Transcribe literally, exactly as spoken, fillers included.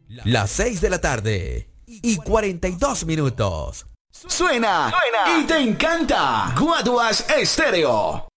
Las seis de la tarde y cuarenta y dos minutos. Suena, Suena y te encanta. Guaduas Estéreo.